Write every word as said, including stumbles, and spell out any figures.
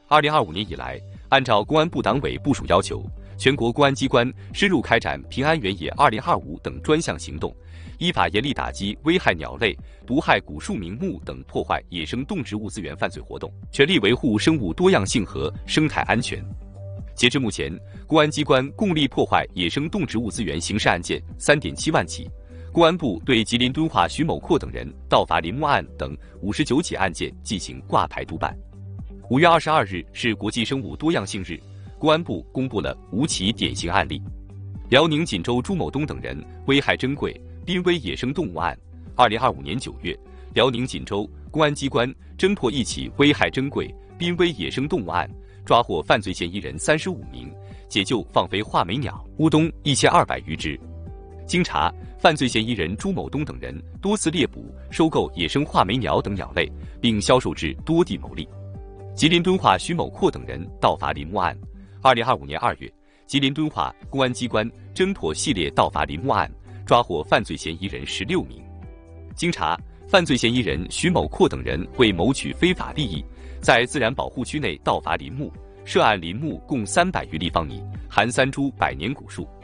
二零二五年以来，按照公安部党委部署要求，全国公安机关深入开展平安原野二零二五等专项行动，依法严厉打击危害鸟类、毒害古树名木等破坏野生动植物资源犯罪活动，全力维护生物多样性和生态安全。截至目前，公安机关共力破坏野生动植物资源刑事案件 三点七万起，公安部对吉林敦化徐某阔等人盗伐林木案等五十九起案件进行挂牌督办。五月二十二日是国际生物多样性日，公安部公布了五起典型案例。辽宁锦州朱某东等人危害珍贵濒危野生动物案，二零二五年九月，辽宁锦州公安机关侦破一起危害珍贵濒危野生动物案，抓获犯罪嫌疑人三十五名，解救放飞画眉鸟乌冬一千二百余只。经查，犯罪嫌疑人朱某东等人多次猎捕、收购野生画眉鸟等鸟类，并销售至多地牟利。吉林敦化徐某阔等人盗伐林木案，二零二五年二月，吉林敦化公安机关侦破系列盗伐林木案，抓获犯罪嫌疑人十六名。经查，犯罪嫌疑人徐某阔等人为谋取非法利益，在自然保护区内盗伐林木，涉案林木共三百余立方米，含三株百年古树。